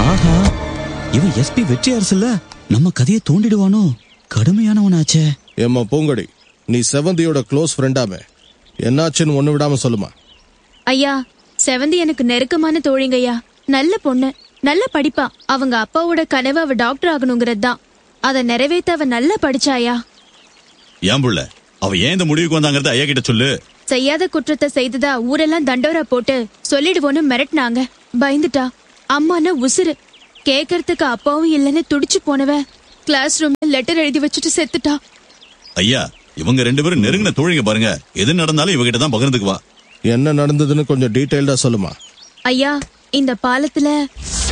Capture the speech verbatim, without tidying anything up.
ஆஹா, இவன் எஸ்பி வெற்றி அரசுல நம்ம கதையை தோண்டிடுவானோ? கடுமையானவனாச்சே. ஏம்மா பூங்கொடி, நீ செவந்தியோட க்ளோஸ் ஃப்ரெண்டாமே, என்னாச்சுன்னு ஒண்ணு விடாம சொல்லுமா. ஐயா, செவந்தி எனக்கு நெருக்கமான தோழிங்கய்யா. நல்ல பொண்ணு, நல்ல படிப்பா. அவங்க அப்பாவோட கனவு அவ டாக்டர் ஆகணுங்கிறது தான். அதை நிறைவேற்ற அவ நல்லா படிச்சாயா. ஏன் புள்ள, அவ ஏன் இந்த முடிவுக்கு வந்தாங்கறத ஐயா கிட்ட சொல்லு. செய்யாத குற்றத்தை செய்ததா ஊரெல்லாம் தண்டோரா போட்டு சொல்லிடுவோன்னு மிரட்டினாங்க. பயந்துட்டா. அம்மானா உசுறு. கேக்கறதுக்கு அப்பாவும் இல்லன்னு துடிச்சு போனவ கிளாஸ் ரூம்ல லெட்டர் எழுதி வச்சுட்டு செத்துட்டா. ஐயா, இவங்க ரெண்டு பேரும் நெருங்கின தோழிங்க பாருங்க. எது நடந்தாலும் இவகிட்ட தான் பகிர்ந்துக்குவா. என்ன நடந்ததுன்னு கொஞ்சம் டீடைல்டா சொல்லுமா. ஐயா, இந்த பாலத்துல